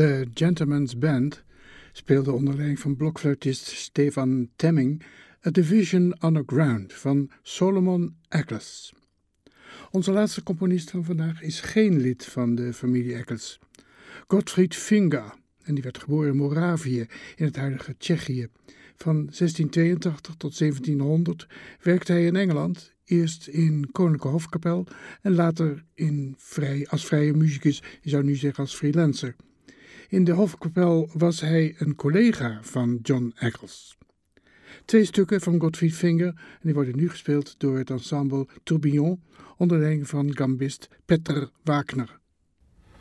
De Gentleman's Band speelde onder leiding van blokfluitist Stefan Temming A Division Underground van Solomon Eccles. Onze laatste componist van vandaag is geen lid van de familie Eccles. Gottfried Finger, en die werd geboren in Moravië in het huidige Tsjechië. Van 1682 tot 1700 werkte hij in Engeland, eerst in Koninklijke Hofkapel en later als vrije muzikus, je zou nu zeggen als freelancer. In de Hofkapel was hij een collega van John Eccles. 2 stukken van Gottfried Finger en die worden nu gespeeld door het ensemble Tourbillon onder leiding van gambist Petter Wagner.